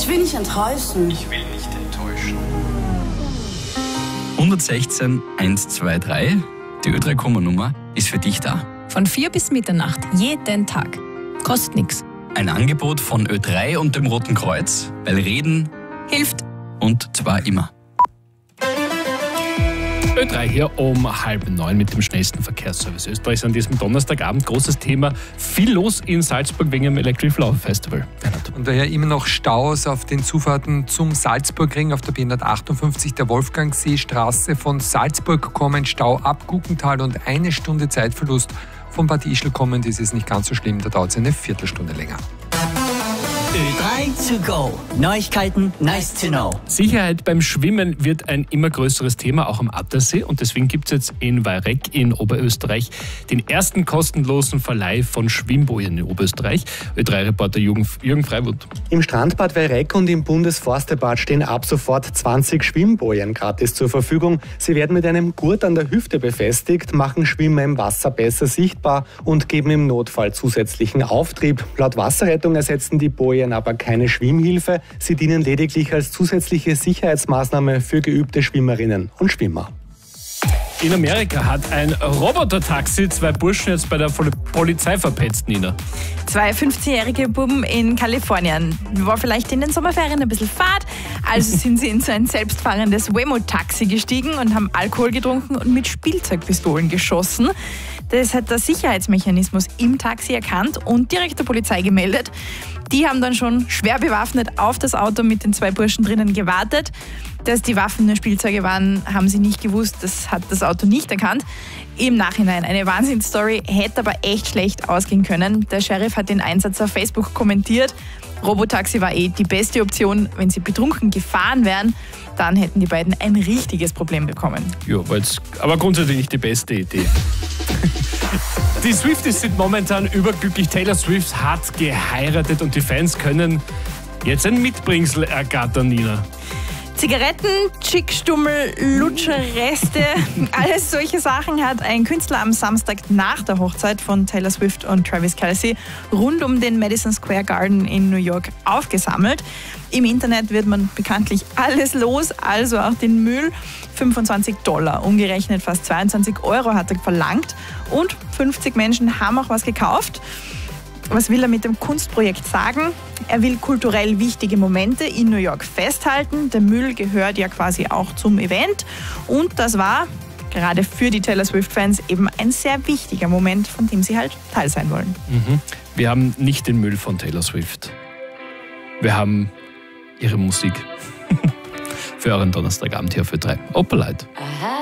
will nicht enttäuschen. Ich will nicht enttäuschen. 116 123, die Ö3-Komma-Nummer, ist für dich da. Von 4 bis Mitternacht, jeden Tag. Kostet nichts. Ein Angebot von Ö3 und dem Roten Kreuz, weil Reden Hilft. und zwar immer. Ö3 hier um 8:30 mit dem schnellsten Verkehrsservice Österreichs an diesem Donnerstagabend. Großes Thema, viel los in Salzburg wegen dem Electric Flower Festival. Und daher immer noch Staus auf den Zufahrten zum Salzburgring auf der B158 der Wolfgangseestraße. Von Salzburg kommen Stau ab Guggental und 1 Stunde Zeitverlust. Von Bad Ischl kommend ist es nicht ganz so schlimm, da dauert es eine Viertelstunde länger. Ö3 to go. Neuigkeiten, nice to know. Sicherheit beim Schwimmen wird ein immer größeres Thema, auch am Attersee. Und deswegen gibt es jetzt in Weyreck in Oberösterreich den ersten kostenlosen Verleih von Schwimmbojen in Oberösterreich. Ö3-Reporter Jürgen Freiwood. Im Strandbad Weyreck und im Bundesforstebad stehen ab sofort 20 Schwimmbojen gratis zur Verfügung. Sie werden mit einem Gurt an der Hüfte befestigt, machen Schwimmer im Wasser besser sichtbar und geben im Notfall zusätzlichen Auftrieb. Laut Wasserrettung ersetzen die Bojen aber keine Schwimmhilfe. Sie dienen lediglich als zusätzliche Sicherheitsmaßnahme für geübte Schwimmerinnen und Schwimmer. In Amerika hat ein Robotertaxi 2 Burschen jetzt bei der Polizei verpetzt, Nina. 2 15-jährige Buben in Kalifornien. War vielleicht in den Sommerferien ein bisschen fad, also sind sie in so ein selbstfahrendes Waymo-Taxi gestiegen und haben Alkohol getrunken und mit Spielzeugpistolen geschossen. Das hat der Sicherheitsmechanismus im Taxi erkannt und direkt der Polizei gemeldet. Die haben dann schon schwer bewaffnet auf das Auto mit den 2 Burschen drinnen gewartet. Dass die Waffen nur Spielzeuge waren, haben sie nicht gewusst. Das hat das Auto nicht erkannt. Im Nachhinein eine Wahnsinnsstory, hätte aber echt schlecht ausgehen können. Der Sheriff hat den Einsatz auf Facebook kommentiert. Robotaxi war die beste Option. Wenn sie betrunken gefahren wären, dann hätten die beiden ein richtiges Problem bekommen. Ja, aber grundsätzlich nicht die beste Idee. Die Swifties sind momentan überglücklich. Taylor Swift hat geheiratet und die Fans können jetzt ein Mitbringsel ergattern, Nina. Zigaretten, Chickstummel, Lutscherreste, alles solche Sachen hat ein Künstler am Samstag nach der Hochzeit von Taylor Swift und Travis Kelce rund um den Madison Square Garden in New York aufgesammelt. Im Internet wird man bekanntlich alles los, also auch den Müll. $25, umgerechnet fast 22 € hat er verlangt und 50 Menschen haben auch was gekauft. Was will er mit dem Kunstprojekt sagen? Er will kulturell wichtige Momente in New York festhalten. Der Müll gehört ja quasi auch zum Event. Und das war gerade für die Taylor Swift-Fans eben ein sehr wichtiger Moment, von dem sie halt Teil sein wollen. Wir haben nicht den Müll von Taylor Swift. Wir haben ihre Musik. Für euren Donnerstagabend hier für Ö3. Opalite.